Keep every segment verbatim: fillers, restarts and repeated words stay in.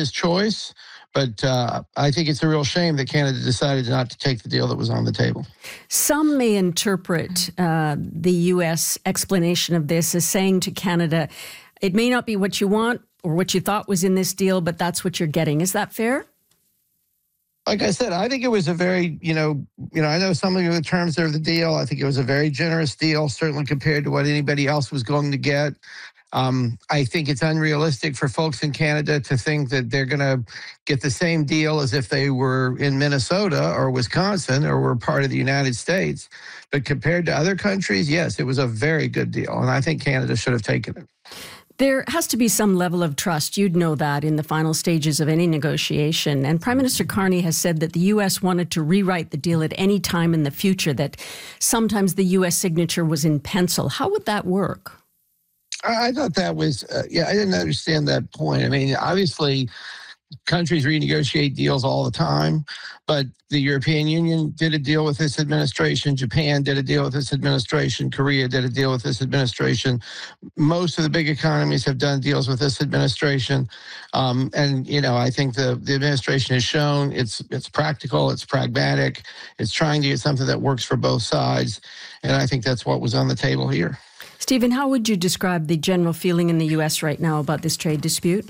his choice. But uh, I think it's a real shame that Canada decided not to take the deal that was on the table. Some may interpret uh, the U S explanation of this as saying to Canada, it may not be what you want or what you thought was in this deal, but that's what you're getting. Is that fair? Like I said, I think it was a very, you know, you know, I know some of the terms of the deal. I think it was a very generous deal, certainly compared to what anybody else was going to get. Um, I think it's unrealistic for folks in Canada to think that they're going to get the same deal as if they were in Minnesota or Wisconsin or were part of the United States. But compared to other countries, yes, it was a very good deal. And I think Canada should have taken it. There has to be some level of trust. You'd know that in the final stages of any negotiation. And Prime Minister Carney has said that the U S wanted to rewrite the deal at any time in the future, that sometimes the U S signature was in pencil. How would that work? I thought that was, uh, yeah, I didn't understand that point. I mean, obviously, countries renegotiate deals all the time, but the European Union did a deal with this administration. Japan did a deal with this administration. Korea did a deal with this administration. Most of the big economies have done deals with this administration. Um, and, you know, I think the, the administration has shown it's it's practical, it's pragmatic, it's trying to get something that works for both sides. And I think that's what was on the table here. Stephen, how would you describe the general feeling in the U S right now about this trade dispute?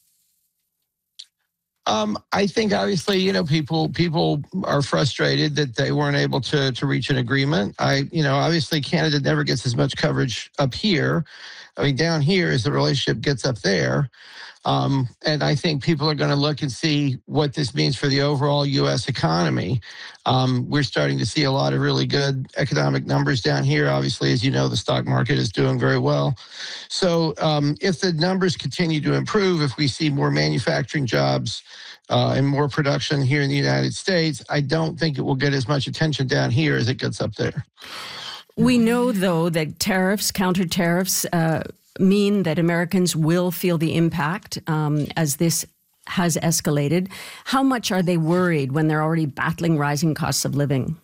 Um, I think obviously, you know, people people are frustrated that they weren't able to to reach an agreement. I, you know, obviously Canada never gets as much coverage up here. I mean, down here as the relationship gets up there. Um, and I think people are going to look and see what this means for the overall U S economy. Um, we're starting to see a lot of really good economic numbers down here. Obviously, as you know, the stock market is doing very well. So um, if the numbers continue to improve, if we see more manufacturing jobs uh, and more production here in the United States, I don't think it will get as much attention down here as it gets up there. We know, though, that tariffs, counter tariffs, uh, mean that Americans will feel the impact um, as this has escalated. How much are they worried when they're already battling rising costs of living?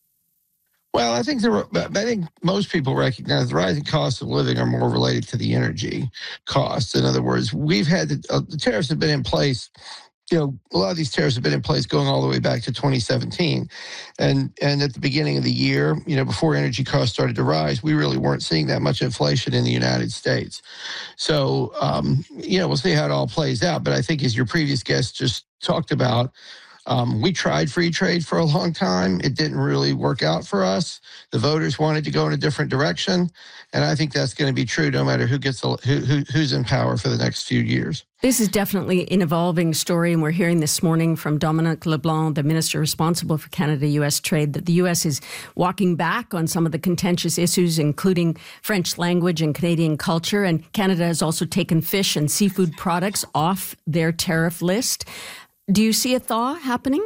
Well, I think there, I think most people recognize the rising costs of living are more related to the energy costs. In other words, we've had the, uh, the tariffs have been in place. You know, a lot of these tariffs have been in place going all the way back to twenty seventeen. And and at the beginning of the year, you know, before energy costs started to rise, we really weren't seeing that much inflation in the United States. So, um, you know, we'll see how it all plays out. But I think as your previous guest just talked about, Um, we tried free trade for a long time. It didn't really work out for us. The voters wanted to go in a different direction. And I think that's going to be true no matter who gets who, who, who's in power for the next few years. This is definitely an evolving story. And we're hearing this morning from Dominic LeBlanc, the minister responsible for Canada-U S trade, that the U S is walking back on some of the contentious issues, including French language and Canadian culture. And Canada has also taken fish and seafood products off their tariff list. Do you see a thaw happening?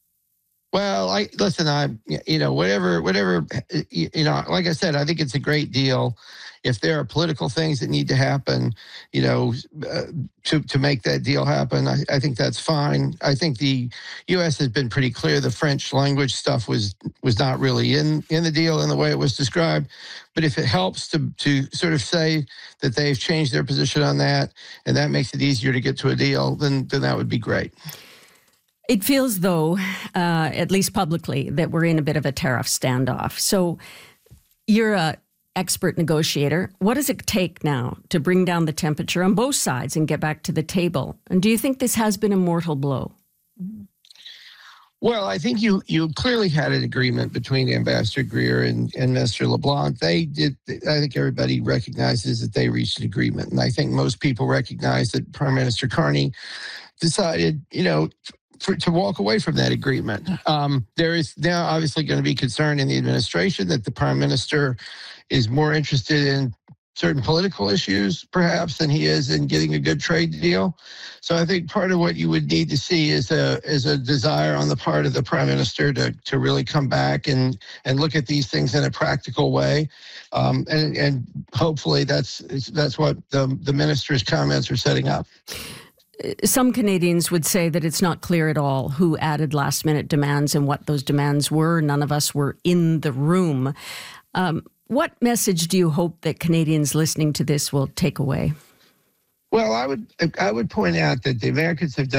Well, I listen, I, you know, whatever, whatever, you know, like I said, I think it's a great deal. If there are political things that need to happen, you know, uh, to, to make that deal happen, I, I think that's fine. I think the U S has been pretty clear. The French language stuff was was not really in, in the deal in the way it was described. But if it helps to, to sort of say that they've changed their position on that and that makes it easier to get to a deal, then, then that would be great. It feels, though, uh, at least publicly, that we're in a bit of a tariff standoff. So you're a expert negotiator. What does it take now to bring down the temperature on both sides and get back to the table? And do you think this has been a mortal blow? Well, I think you you clearly had an agreement between Ambassador Greer and, and Mister LeBlanc. They did. I think everybody recognizes that they reached an agreement. And I think most people recognize that Prime Minister Carney decided, you know, For, to walk away from that agreement. Um, there is now obviously going to be concern in the administration that the prime minister is more interested in certain political issues, perhaps, than he is in getting a good trade deal. So I think part of what you would need to see is a is a desire on the part of the prime minister to to really come back and and look at these things in a practical way, um, and and hopefully that's that's what the the minister's comments are setting up. Some Canadians would say that it's not clear at all who added last-minute demands and what those demands were. None of us were in the room. Um, what message do you hope that Canadians listening to this will take away? Well, I would I would point out that the Americans have done